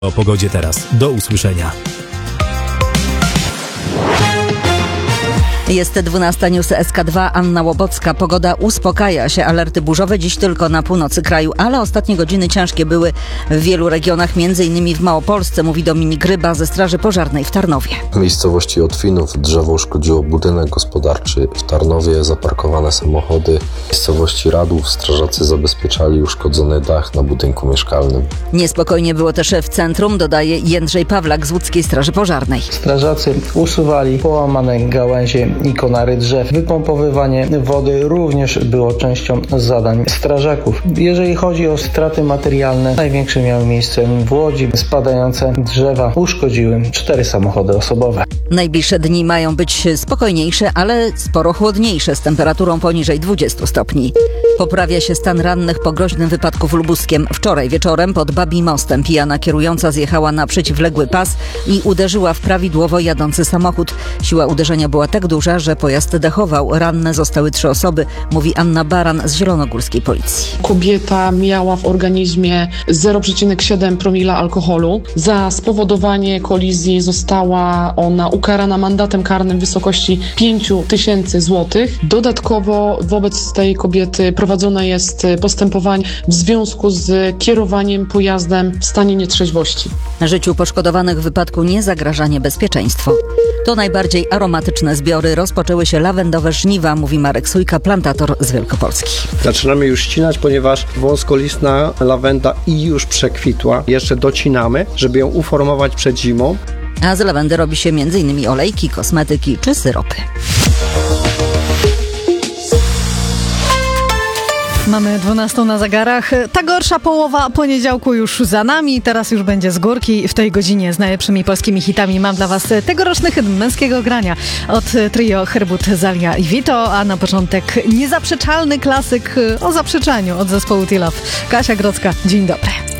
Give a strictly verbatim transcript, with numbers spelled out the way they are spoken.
O pogodzie teraz. Do usłyszenia. Jest dwunasta, news S K dwa, Anna Łobocka. Pogoda uspokaja się, alerty burzowe dziś tylko na północy kraju, ale ostatnie godziny ciężkie były w wielu regionach, między innymi w Małopolsce, mówi Dominik Ryba ze Straży Pożarnej w Tarnowie. W miejscowości Otwinów drzewo uszkodziło budynek gospodarczy. W Tarnowie zaparkowane samochody. W miejscowości Radów strażacy zabezpieczali uszkodzony dach na budynku mieszkalnym. Niespokojnie było też w centrum, dodaje Jędrzej Pawlak z Łódzkiej Straży Pożarnej. Strażacy usuwali połamane gałęzie i konary drzew. Wypompowywanie wody również było częścią zadań strażaków. Jeżeli chodzi o straty materialne, największe miały miejsce w Łodzi. Spadające drzewa uszkodziły cztery samochody osobowe. Najbliższe dni mają być spokojniejsze, ale sporo chłodniejsze, z temperaturą poniżej dwudziestu stopni. Poprawia się stan rannych po groźnym wypadku w Lubuskiem. Wczoraj wieczorem pod Babim Mostem pijana kierująca zjechała na przeciwległy pas i uderzyła w prawidłowo jadący samochód. Siła uderzenia była tak duża, że pojazd dechował. Ranne zostały trzy osoby, mówi Anna Baran z Zielonogórskiej Policji. Kobieta miała w organizmie zero przecinek siedem promila alkoholu. Za spowodowanie kolizji została ona ukarana mandatem karnym w wysokości pięć tysięcy złotych. Dodatkowo wobec tej kobiety prowadzone jest postępowanie w związku z kierowaniem pojazdem w stanie nietrzeźwości. Życiu poszkodowanych w wypadku nie zagraża niebezpieczeństwo. To najbardziej aromatyczne zbiory. Rozpoczęły się lawendowe żniwa, mówi Marek Sujka, plantator z Wielkopolski. Zaczynamy już ścinać, ponieważ wąskolistna lawenda i już przekwitła. Jeszcze docinamy, żeby ją uformować przed zimą. A z lawendy robi się między innymi olejki, kosmetyki czy syropy. Mamy dwunastą na zegarach. Ta gorsza połowa poniedziałku już za nami. Teraz już będzie z górki. W tej godzinie z najlepszymi polskimi hitami mam dla Was tegoroczny hymn męskiego grania od trio Herbut, Zalia i Vito, a na początek niezaprzeczalny klasyk o zaprzeczaniu od zespołu T-Love. Kasia Grodzka, dzień dobry.